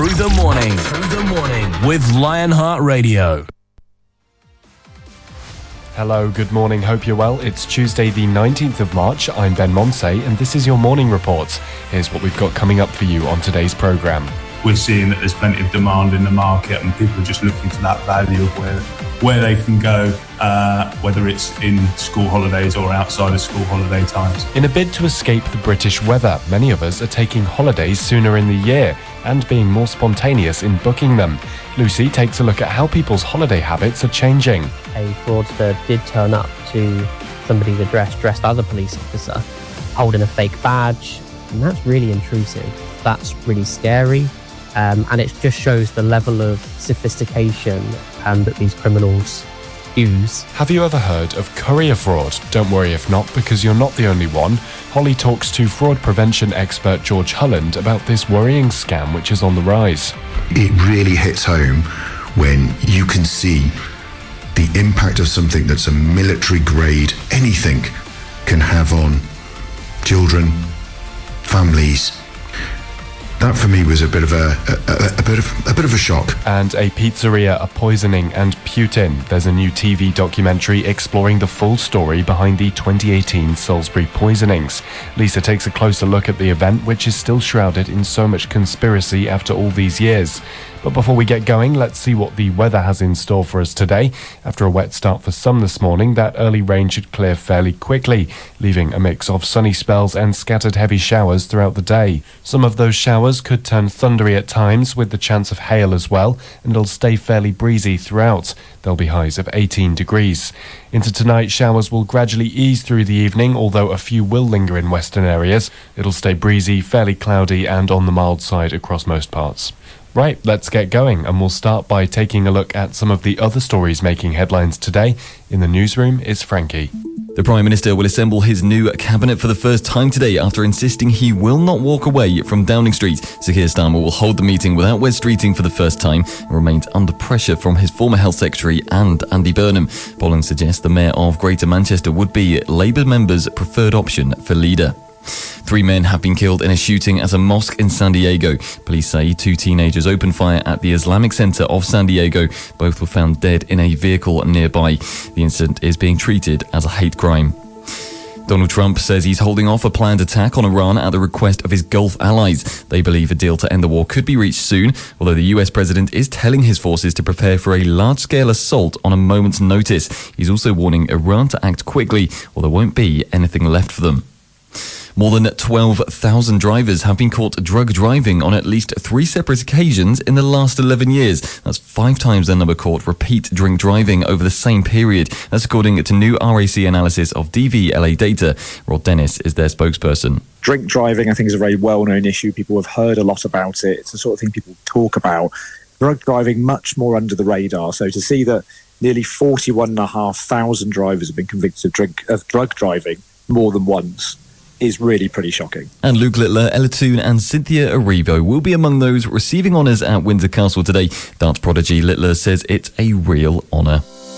Through the morning with Lionheart Radio. Hello, good morning, hope you're well. It's Tuesday the 19th of March, I'm Ben Monsey, and this is your morning report. Here's what we've got coming up for you on today's programme. We're seeing that there's plenty of demand in the market and people are just looking for that value of where they can go, whether it's in school holidays or outside of school holiday times. In a bid to escape the British weather, many of us are taking holidays sooner in the year and being more spontaneous in booking them. Lucy takes a look at how people's holiday habits are changing. A fraudster did turn up to somebody's address dressed as a police officer, holding a fake badge, and that's really intrusive. That's really scary, and it just shows the level of sophistication that these criminals use. Have you ever heard of courier fraud? Don't worry if not, because you're not the only one. Holly talks to fraud prevention expert George Hulland about this worrying scam which is on the rise. It really hits home when you can see the impact of something that's a military grade, anything can have on children, families. That for me was a bit of a shock. And a pizzeria, a poisoning and Putin. There's a new TV documentary exploring the full story behind the 2018 Salisbury poisonings. Lisa takes a closer look at the event, which is still shrouded in so much conspiracy after all these years. But before we get going, let's see what the weather has in store for us today. After a wet start for some this morning, that early rain should clear fairly quickly, leaving a mix of sunny spells and scattered heavy showers throughout the day. Some of those showers could turn thundery at times, with the chance of hail as well, and it'll stay fairly breezy throughout. There'll be highs of 18 degrees. Into tonight, showers will gradually ease through the evening, although a few will linger in western areas. It'll stay breezy, fairly cloudy, and on the mild side across most parts. Right, let's get going, and we'll start by taking a look at some of the other stories making headlines today. In the newsroom is Frankie. The Prime Minister will assemble his new cabinet for the first time today after insisting he will not walk away from Downing Street. Sir Keir Starmer will hold the meeting without Wes Streeting for the first time and remains under pressure from his former Health Secretary and Andy Burnham. Polling suggests the Mayor of Greater Manchester would be Labour members' preferred option for leader. 3 men have been killed in a shooting at a mosque in San Diego. Police say 2 teenagers opened fire at the Islamic Center of San Diego. Both were found dead in a vehicle nearby. The incident is being treated as a hate crime. Donald Trump says he's holding off a planned attack on Iran at the request of his Gulf allies. They believe a deal to end the war could be reached soon, although the US president is telling his forces to prepare for a large-scale assault on a moment's notice. He's also warning Iran to act quickly, or there won't be anything left for them. More than 12,000 drivers have been caught drug driving on at least 3 separate occasions in the last 11 years. That's 5 times the number caught repeat drink driving over the same period. That's according to new RAC analysis of DVLA data. Rod Dennis is their spokesperson. Drink driving, I think, is a very well-known issue. People have heard a lot about it. It's the sort of thing people talk about. Drug driving, much more under the radar. So to see that nearly 41,500 drivers have been convicted of drug driving more than once is really pretty shocking. And Luke Littler, Ella Toon and Cynthia Erivo will be among those receiving honours at Windsor Castle today. Darts prodigy Littler says it's a real honour.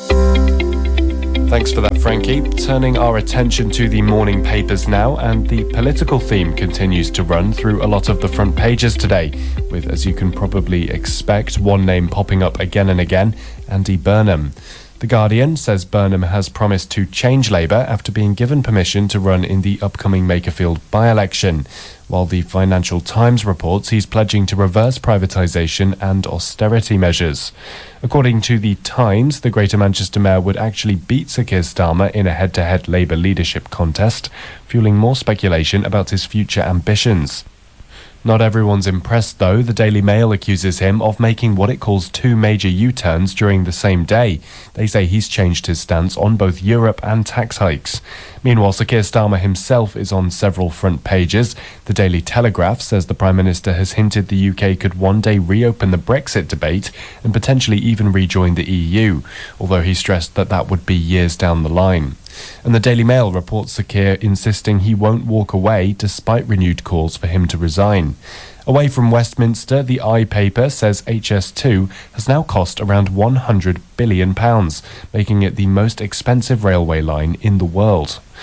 Thanks for that, Frankie. Turning our attention to the morning papers now, and the political theme continues to run through a lot of the front pages today, with, as you can probably expect, one name popping up again and again, Andy Burnham. The Guardian says Burnham has promised to change Labour after being given permission to run in the upcoming Makerfield by-election, while the Financial Times reports he's pledging to reverse privatisation and austerity measures. According to the Times, the Greater Manchester Mayor would actually beat Sir Keir Starmer in a head-to-head Labour leadership contest, fueling more speculation about his future ambitions. Not everyone's impressed, though. The Daily Mail accuses him of making what it calls 2 major U-turns during the same day. They say he's changed his stance on both Europe and tax hikes. Meanwhile, Sir Keir Starmer himself is on several front pages. The Daily Telegraph says the Prime Minister has hinted the UK could one day reopen the Brexit debate and potentially even rejoin the EU, although he stressed that that would be years down the line. And the Daily Mail reports Sir Keir insisting he won't walk away despite renewed calls for him to resign. Away from Westminster, the iPaper says HS2 has now cost around £100 billion, making it the most expensive railway line in the world. The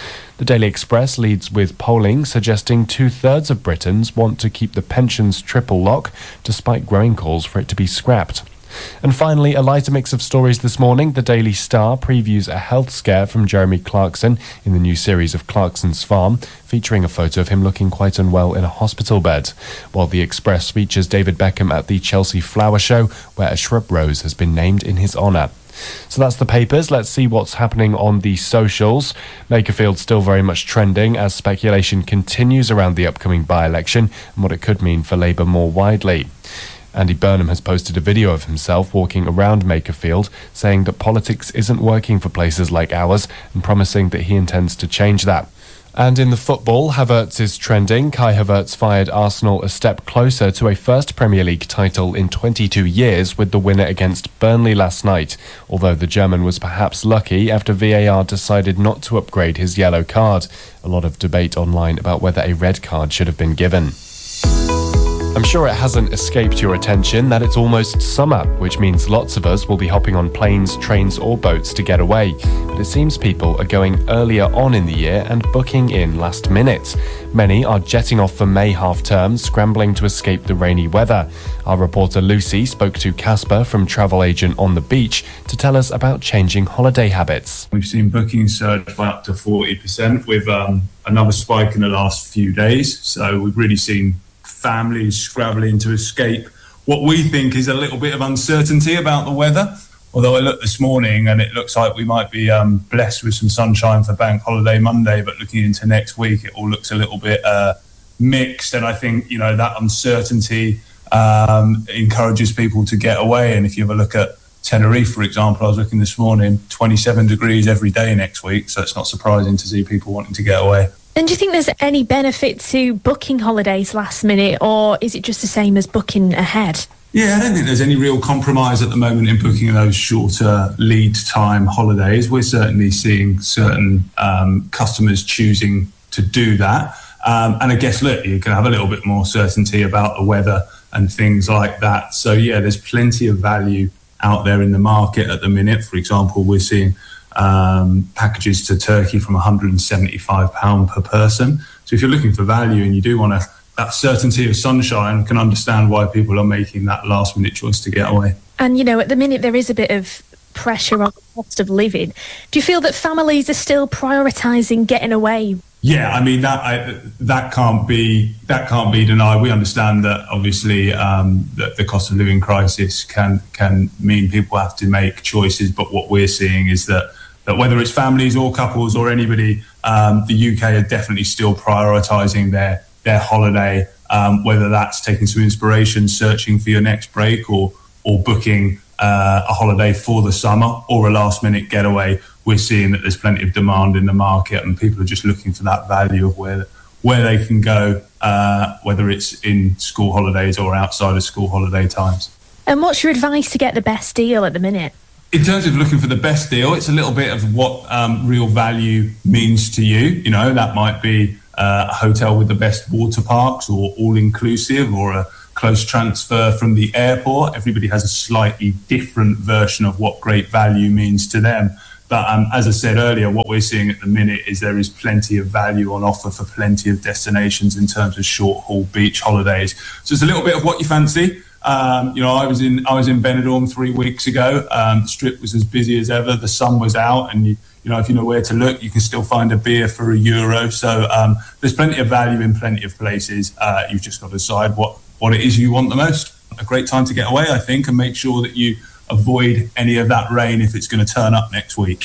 The Daily Express leads with polling suggesting 2/3 of Britons want to keep the pensions triple lock, despite growing calls for it to be scrapped. And finally, a lighter mix of stories this morning. The Daily Star previews a health scare from Jeremy Clarkson in the new series of Clarkson's Farm, featuring a photo of him looking quite unwell in a hospital bed, while the Express features David Beckham at the Chelsea Flower Show, where a shrub rose has been named in his honour. So that's the papers. Let's see what's happening on the socials. Makerfield still very much trending as speculation continues around the upcoming by-election and what it could mean for Labour more widely. Andy Burnham has posted a video of himself walking around Makerfield, saying that politics isn't working for places like ours and promising that he intends to change that. And in the football, Havertz is trending. Kai Havertz fired Arsenal a step closer to a first Premier League title in 22 years with the winner against Burnley last night, although the German was perhaps lucky after VAR decided not to upgrade his yellow card. A lot of debate online about whether a red card should have been given. I'm sure it hasn't escaped your attention that it's almost summer, which means lots of us will be hopping on planes, trains or boats to get away. But it seems people are going earlier on in the year and booking in last minute. Many are jetting off for May half-term, scrambling to escape the rainy weather. Our reporter Lucy spoke to Casper from Travel Agent on the Beach to tell us about changing holiday habits. We've seen bookings surge by up to 40% with another spike in the last few days. So we've really seen families scrabbling to escape what we think is a little bit of uncertainty about the weather. Although I looked this morning and it looks like we might be blessed with some sunshine for Bank Holiday Monday, but looking into next week, it all looks a little bit mixed. And I think, that uncertainty encourages people to get away. And if you have a look at Tenerife, for example, I was looking this morning, 27 degrees every day next week. So it's not surprising to see people wanting to get away. And do you think there's any benefit to booking holidays last minute, or is it just the same as booking ahead? Yeah, I don't think there's any real compromise at the moment in booking those shorter lead time holidays. We're certainly seeing certain customers choosing to do that. And I guess, look, you can have a little bit more certainty about the weather and things like that. So, yeah, there's plenty of value out there in the market at the minute. For example, we're seeing packages to Turkey from £175 per person. So if you're looking for value and you do want that certainty of sunshine, can understand why people are making that last minute choice to get away. And at the minute there is a bit of pressure on the cost of living. Do you feel that families are still prioritising getting away? Yeah, I mean that can't be denied. We understand that obviously that the cost of living crisis can mean people have to make choices. But what we're seeing is that whether it's families or couples or anybody, the UK are definitely still prioritising their holiday. Whether that's taking some inspiration, searching for your next break, or booking a holiday for the summer or a last minute getaway. We're seeing that there's plenty of demand in the market and people are just looking for that value of where they can go, whether it's in school holidays or outside of school holiday times. And what's your advice to get the best deal at the minute? In terms of looking for the best deal, it's a little bit of what real value means to you. That might be a hotel with the best water parks or all-inclusive or a close transfer from the airport. Everybody has a slightly different version of what great value means to them. But as I said earlier, what we're seeing at the minute is there is plenty of value on offer for plenty of destinations in terms of short-haul beach holidays. So it's a little bit of what you fancy. I was in Benidorm 3 weeks ago. The strip was as busy as ever. The sun was out, and if you know where to look, you can still find a beer for €1. So there's plenty of value in plenty of places. You've just got to decide what it is you want the most. A great time to get away, I think, and make sure that you avoid any of that rain if it's going to turn up next week.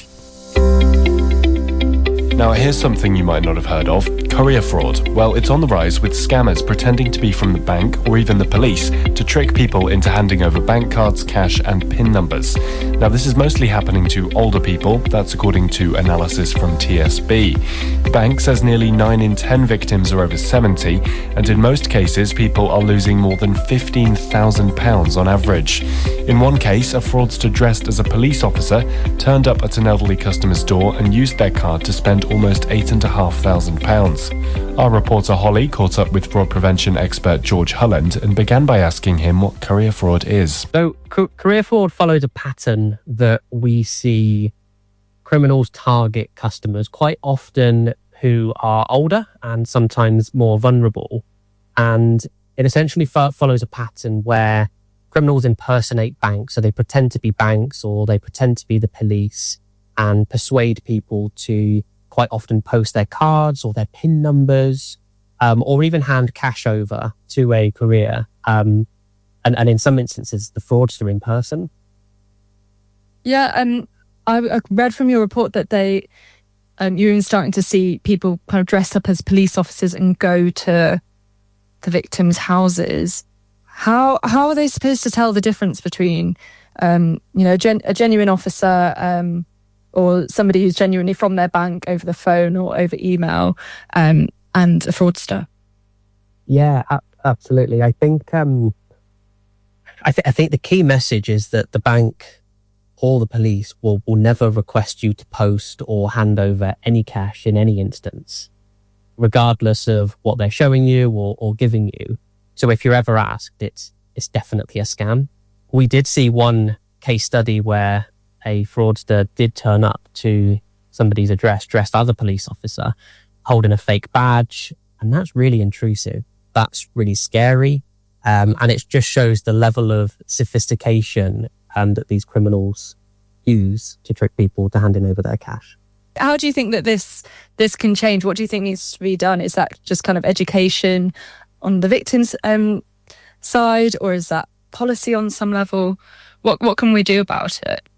Now, here's something you might not have heard of. Courier fraud. Well, it's on the rise with scammers pretending to be from the bank or even the police to trick people into handing over bank cards, cash and PIN numbers. Now, this is mostly happening to older people. That's according to analysis from TSB. The bank says nearly 9 in 10 victims are over 70, and in most cases, people are losing more than £15,000 on average. In one case, a fraudster dressed as a police officer turned up at an elderly customer's door and used their card to spend almost £8,500. Our reporter Holly caught up with fraud prevention expert George Hulland and began by asking him what courier fraud is. So courier fraud follows a pattern that we see criminals target customers quite often who are older and sometimes more vulnerable. And it essentially follows a pattern where criminals impersonate banks. So they pretend to be banks or they pretend to be the police and persuade people to quite often post their cards or their PIN numbers, or even hand cash over to a courier. And in some instances, the fraudster in person. Yeah, I read from your report that you're even starting to see people kind of dress up as police officers and go to the victims' houses. How are they supposed to tell the difference between, a genuine officer or somebody who's genuinely from their bank over the phone or over email, and a fraudster? Yeah, absolutely. I think I think the key message is that the bank or the police will never request you to post or hand over any cash in any instance, regardless of what they're showing you or giving you. So if you're ever asked, it's definitely a scam. We did see one case study where a fraudster did turn up to somebody's address dressed as a police officer, holding a fake badge, and that's really intrusive. That's really scary, and it just shows the level of sophistication that these criminals use to trick people to handing over their cash. How do you think that this can change? What do you think needs to be done? Is that just kind of education on the victim's side, or is that policy on some level? What can we do about it?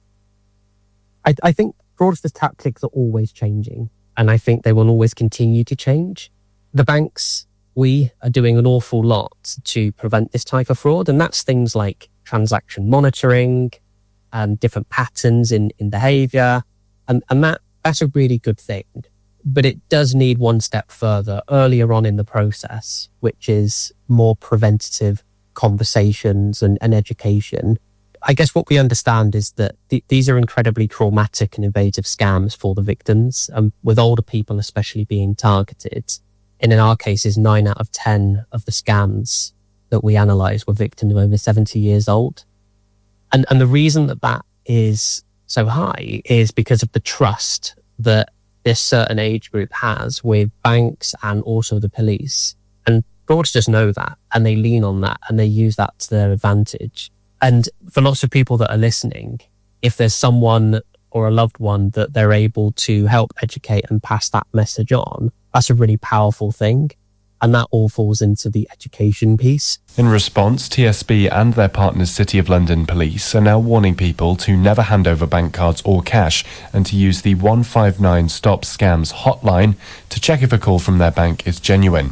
I think fraudsters' tactics are always changing, and I think they will always continue to change. The banks, we are doing an awful lot to prevent this type of fraud, and that's things like transaction monitoring and different patterns in behavior, and that's a really good thing. But it does need one step further earlier on in the process, which is more preventative conversations and education. I guess what we understand is that these are incredibly traumatic and invasive scams for the victims, with older people especially being targeted. And in our cases, 9 out of 10 of the scams that we analysed were victims over 70 years old. And the reason that is so high is because of the trust that this certain age group has with banks and also the police. And fraudsters know that, and they lean on that, and they use that to their advantage. And for lots of people that are listening, if there's someone or a loved one that they're able to help educate and pass that message on, that's a really powerful thing. And that all falls into the education piece. In response, TSB and their partners City of London Police are now warning people to never hand over bank cards or cash and to use the 159 Stop Scams hotline to check if a call from their bank is genuine.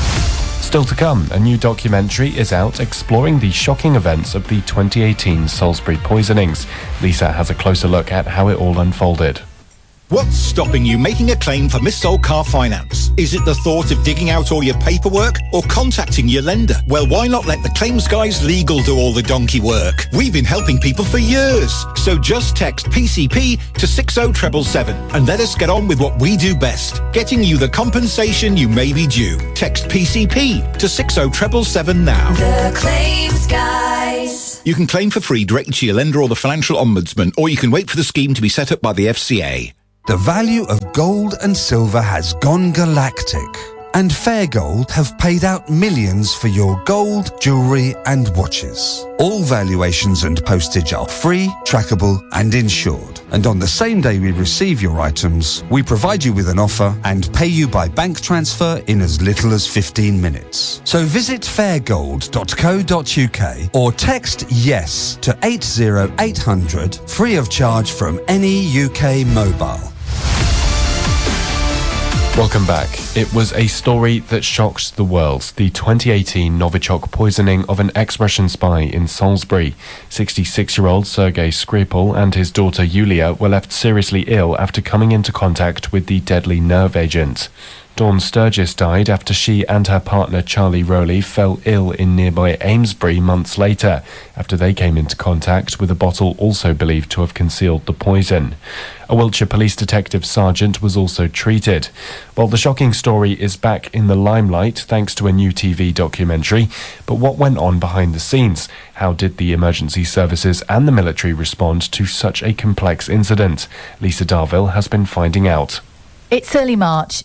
Still to come, a new documentary is out exploring the shocking events of the 2018 Salisbury poisonings. Lisa has a closer look at how it all unfolded. What's stopping you making a claim for missold car finance? Is it the thought of digging out all your paperwork or contacting your lender? Well, why not let the Claims Guys Legal do all the donkey work? We've been helping people for years. So just text PCP to 60777 and let us get on with what we do best, getting you the compensation you may be due. Text PCP to 60777 now. The Claims Guys. You can claim for free directly to your lender or the Financial Ombudsman, or you can wait for the scheme to be set up by the FCA. The value of gold and silver has gone galactic, and Fair Gold have paid out millions for your gold, jewellery and watches. All valuations and postage are free, trackable and insured. And on the same day we receive your items, we provide you with an offer and pay you by bank transfer in as little as 15 minutes. So visit fairgold.co.uk or text YES to 80800 free of charge from any UK mobile. Welcome back. It was a story that shocked the world. The 2018 Novichok poisoning of an ex-Russian spy in Salisbury. 66-year-old Sergei Skripal and his daughter Yulia were left seriously ill after coming into contact with the deadly nerve agent. Dawn Sturgis died after she and her partner Charlie Rowley fell ill in nearby Amesbury months later, after they came into contact with a bottle also believed to have concealed the poison. A Wiltshire Police Detective Sergeant was also treated. Well, the shocking story is back in the limelight thanks to a new TV documentary. But what went on behind the scenes? How did the emergency services and the military respond to such a complex incident? Lisa Darville has been finding out. It's early March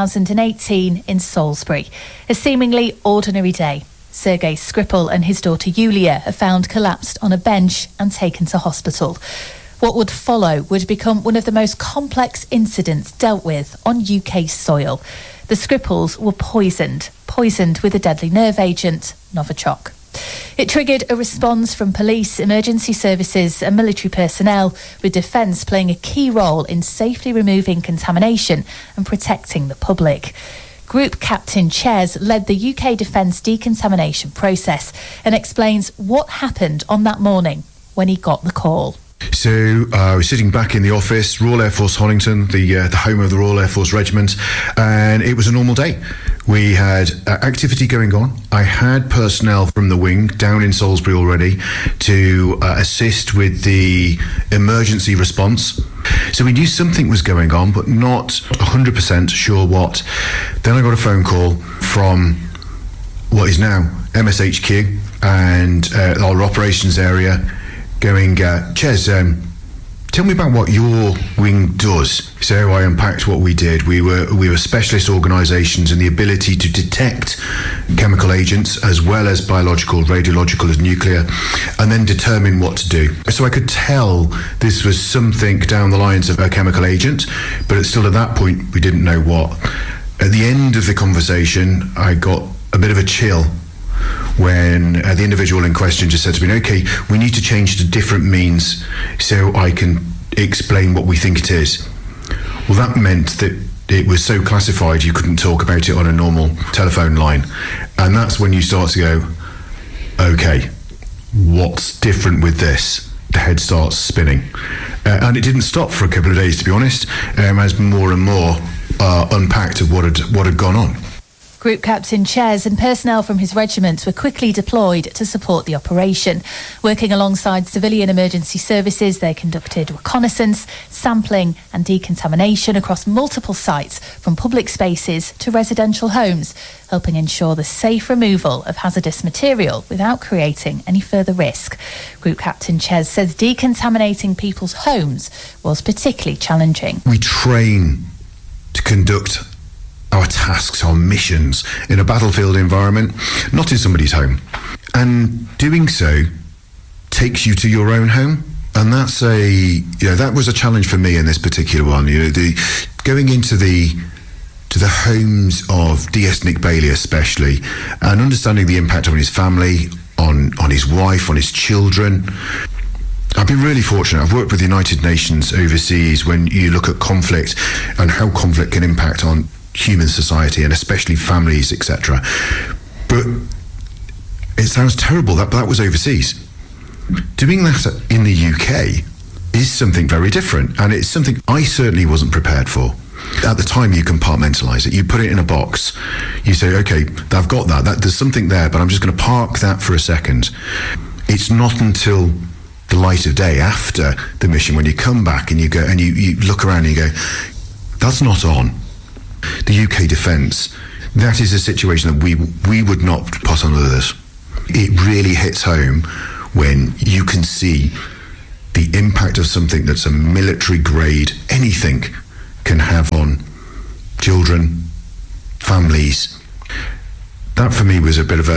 2018 in Salisbury. A seemingly ordinary day. Sergei Skripal and his daughter Yulia are found collapsed on a bench and taken to hospital. What would follow would become one of the most complex incidents dealt with on UK soil. The Skripals were poisoned with a deadly nerve agent, Novichok. It triggered a response from police, emergency services and military personnel, with defence playing a key role in safely removing contamination and protecting the public. Group Captain Ches led the UK Defence decontamination process and explains what happened on that morning when he got the call. So I was sitting back in the office, Royal Air Force Honington, the home of the Royal Air Force Regiment, and it was a normal day. We had activity going on. I had personnel from the wing down in Salisbury already to assist with the emergency response. So we knew something was going on, but not 100% sure what. Then I got a phone call from what is now MSHQ and our operations area, going, Ches, tell me about what your wing does. So I unpacked what we did. We were specialist organisations, and the ability to detect chemical agents as well as biological, radiological and nuclear, and then determine what to do. So I could tell this was something down the lines of a chemical agent, but still at that point we didn't know what. At the end of the conversation, I got a bit of a chill when the individual in question just said to me, okay, we need to change to different means so I can explain what we think it is. Well, that meant that it was so classified you couldn't talk about it on a normal telephone line. And that's when you start to go, okay, what's different with this? The head starts spinning. And it didn't stop for a couple of days, to be honest, as more and more unpacked of what had gone on. Group Captain Ches and personnel from his regiment were quickly deployed to support the operation. Working alongside civilian emergency services, they conducted reconnaissance, sampling and decontamination across multiple sites, from public spaces to residential homes, helping ensure the safe removal of hazardous material without creating any further risk. Group Captain Ches says decontaminating people's homes was particularly challenging. We train to conduct our tasks, our missions in a battlefield environment, not in somebody's home. And doing so takes you to your own home. And that's that was a challenge for me in this particular one. Going into the homes of DS Nick Bailey especially, and understanding the impact on his family, on his wife, on his children. I've been really fortunate. I've worked with the United Nations overseas when you look at conflict and how conflict can impact on human society and especially families, etc. But it sounds terrible that was overseas. Doing that in the UK is something very different, and it's something I certainly wasn't prepared for. At the time, you compartmentalise it. You put it in a box. You say, okay, I've got that. There's something there, but I'm just going to park that for a second. It's not until the light of day after the mission, when you come back and you go and you look around and you go, that's not on. The UK Defence, that is a situation that we would not put on others. It really hits home when you can see the impact of something that's a military grade, anything can have on children, families. That for me was a bit of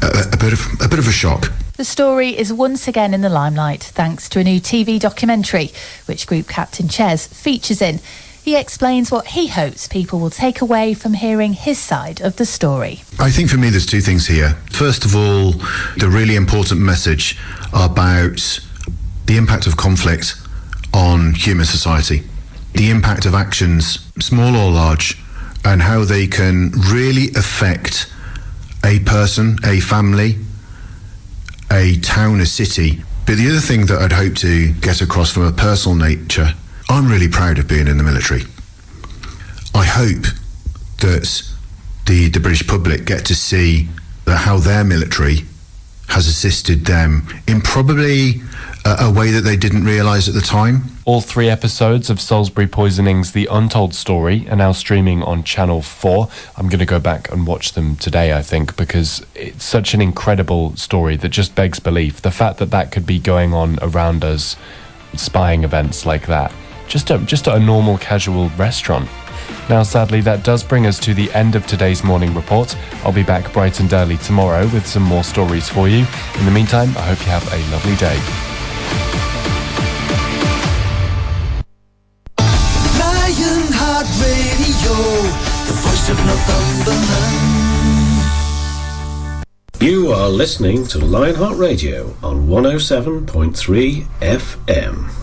a shock. The story is once again in the limelight thanks to a new TV documentary, which Group Captain Ches features in. He explains what he hopes people will take away from hearing his side of the story. I think for me there's two things here. First of all, the really important message about the impact of conflict on human society, the impact of actions, small or large, and how they can really affect a person, a family, a town, a city. But the other thing that I'd hope to get across from a personal nature, I'm really proud of being in the military. I hope that the British public get to see how their military has assisted them in probably a way that they didn't realise at the time. All 3 episodes of Salisbury Poisoning's The Untold Story are now streaming on Channel 4. I'm going to go back and watch them today, I think, because it's such an incredible story that just begs belief. The fact that could be going on around us, spying events like that, just at a normal, casual restaurant. Now, sadly, that does bring us to the end of today's morning report. I'll be back bright and early tomorrow with some more stories for you. In the meantime, I hope you have a lovely day. Lionheart Radio, the voice of Northumberland. You are listening to Lionheart Radio on 107.3 FM.